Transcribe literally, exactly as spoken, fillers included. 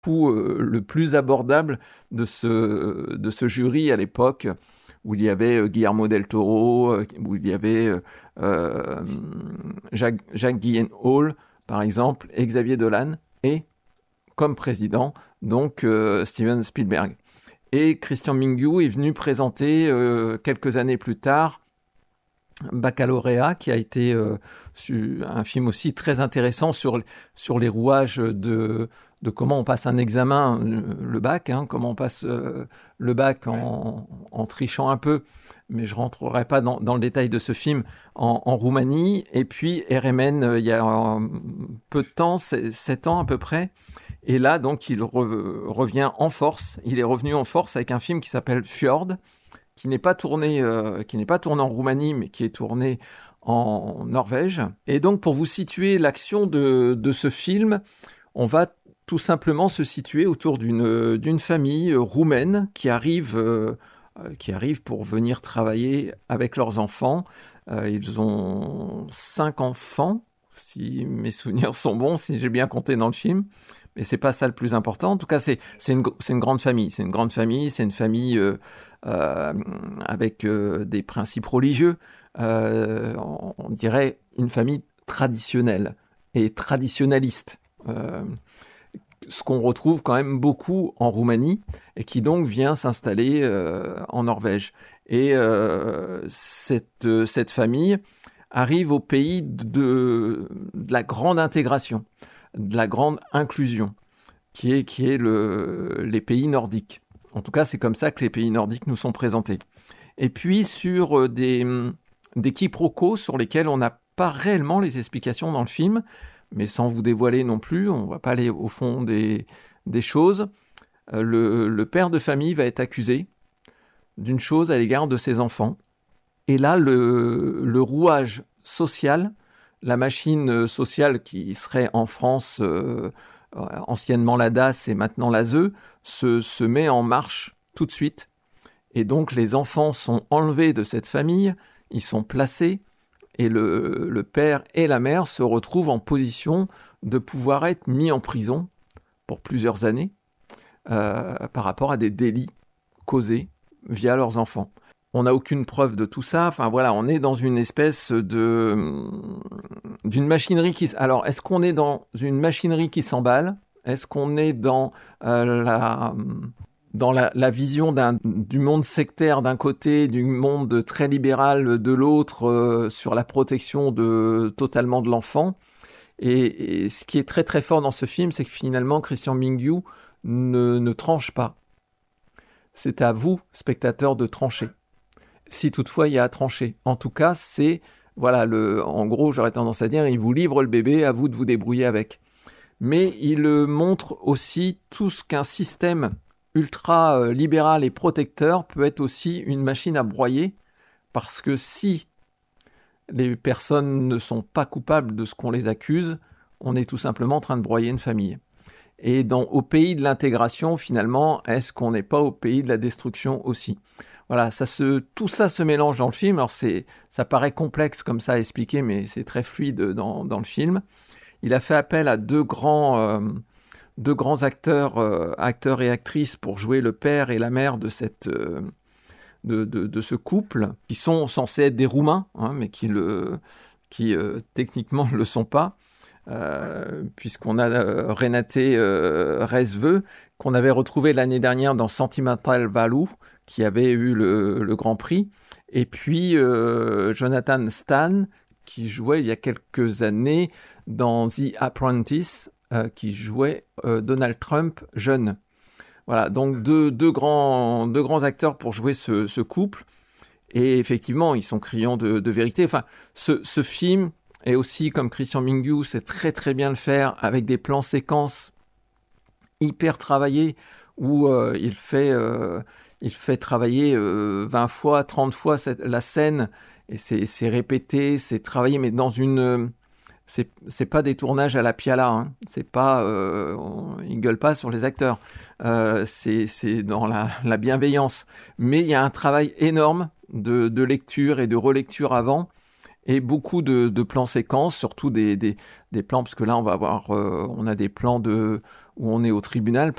coup euh, le plus abordable de ce, de ce jury à l'époque, où il y avait euh, Guillermo del Toro, euh, où il y avait euh, euh, Jacques, Jacques Gyllenhaal, par exemple, et Xavier Dolan, et comme président, donc euh, Steven Spielberg. Et Christian Mingiu est venu présenter euh, quelques années plus tard Baccalauréat, qui a été euh, un film aussi très intéressant sur, sur les rouages de, de comment on passe un examen, le bac, hein, comment on passe euh, le bac en, en trichant un peu, mais je ne rentrerai pas dans, dans le détail de ce film, en, en Roumanie. Et puis R M N, euh, il y a euh, peu de temps, sept ans à peu près, et là donc il re, revient en force, il est revenu en force avec un film qui s'appelle Fjord, qui n'est pas tourné, euh, qui n'est pas tourné en Roumanie, mais qui est tourné en Norvège. Et donc, pour vous situer l'action de, de ce film, on va tout simplement se situer autour d'une, d'une famille roumaine qui arrive, euh, qui arrive pour venir travailler avec leurs enfants. Euh, ils ont cinq enfants, si mes souvenirs sont bons, si j'ai bien compté dans le film. Mais c'est pas ça le plus important. En tout cas, c'est, c'est, une, c'est une grande famille. C'est une grande famille, c'est une famille euh, euh, avec euh, des principes religieux. Euh, on, on dirait une famille traditionnelle et traditionnaliste. Euh, ce qu'on retrouve quand même beaucoup en Roumanie et qui donc vient s'installer euh, en Norvège. Et euh, cette, cette famille arrive au pays de, de la grande intégration, de la grande inclusion, qui est, qui est le, les pays nordiques. En tout cas, c'est comme ça que les pays nordiques nous sont présentés. Et puis, sur des, des quiproquos sur lesquels on n'a pas réellement les explications dans le film, mais sans vous dévoiler non plus, on ne va pas aller au fond des, des choses. Le, le père de famille va être accusé d'une chose à l'égard de ses enfants. Et là, le, le rouage social, la machine sociale qui serait en France euh, anciennement la D A S et maintenant l'A S E, se, se met en marche tout de suite. Et donc les enfants sont enlevés de cette famille, ils sont placés, et le, le père et la mère se retrouvent en position de pouvoir être mis en prison pour plusieurs années euh, par rapport à des délits causés via leurs enfants. On n'a aucune preuve de tout ça. Enfin voilà, on est dans une espèce de d'une machinerie qui. Alors, est-ce qu'on est dans une machinerie qui s'emballe ? Est-ce qu'on est dans euh, la dans la, la vision d'un, du monde sectaire d'un côté, du monde très libéral de l'autre, euh, sur la protection de totalement de l'enfant ? Et, et ce qui est très très fort dans ce film, c'est que finalement Christian Mingiu ne, ne tranche pas. C'est à vous, spectateurs, de trancher. Si toutefois il y a à trancher. En tout cas, c'est, voilà, le, en gros, j'aurais tendance à dire, il vous livre le bébé, à vous de vous débrouiller avec. Mais il montre aussi tout ce qu'un système ultra libéral et protecteur peut être aussi une machine à broyer, parce que si les personnes ne sont pas coupables de ce qu'on les accuse, on est tout simplement en train de broyer une famille. Et dans, au pays de l'intégration, finalement, est-ce qu'on n'est pas au pays de la destruction aussi ? Voilà, ça se, tout ça se mélange dans le film. Alors c'est, ça paraît complexe comme ça à expliquer, mais c'est très fluide dans, dans le film. Il a fait appel à deux grands, euh, deux grands acteurs, euh, acteurs et actrices pour jouer le père et la mère de, cette, euh, de, de, de ce couple, qui sont censés être des Roumains, hein, mais qui, le, qui euh, techniquement ne le sont pas. Euh, puisqu'on a euh, Renate euh, Resveux, qu'on avait retrouvé l'année dernière dans Sentimental Value, qui avait eu le, le Grand Prix, et puis euh, Jonathan Stan, qui jouait il y a quelques années dans The Apprentice, euh, qui jouait euh, Donald Trump jeune. Voilà, donc deux, deux, grands, deux grands acteurs pour jouer ce, ce couple, et effectivement, ils sont criants de, de vérité. Enfin, ce, ce film... Et aussi, comme Christian Mingiu sait très très bien le faire, avec des plans séquences hyper travaillés, où euh, il, fait, euh, il fait travailler euh, vingt fois, trente fois cette, la scène, et c'est, c'est répété, c'est travaillé, mais dans une... Euh, c'est, c'est pas des tournages à la Piala, hein. C'est pas... Euh, on, il gueule pas sur les acteurs. Euh, c'est, c'est dans la, la bienveillance. Mais il y a un travail énorme de, de lecture et de relecture avant, et beaucoup de, de plans séquences, surtout des, des, des plans, parce que là on va avoir, euh, on a des plans de, où on est au tribunal